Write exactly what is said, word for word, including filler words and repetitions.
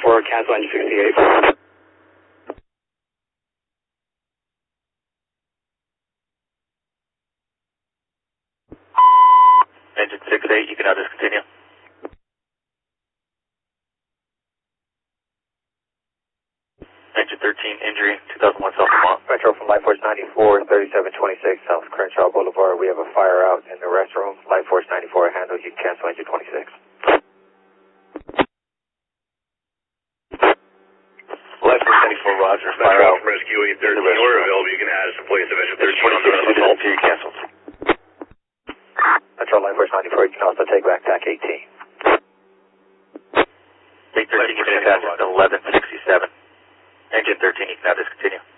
ninety-four, cancel engine sixty-eight. Engine sixty-eight, you can now discontinue. Engine thirteen, injury, two thousand one South Vermont. Metro from Light Force ninety-four, thirty-seven twenty-six South Crenshaw Boulevard. We have a fire out in the restroom. Light Force ninety-four handle. You can cancel engine twenty-six. Light Force ninety-four, Roger. Fire out. From Rescue eight thirteen, order available. You can add us in place of engine thirteen on the assault. You canceled. Metro Light Force ninety-four, you can also take back T A C eighteen. eight thirteen, you can attach it to eleven sixty-seven. Engine thirteen, you can now discontinue.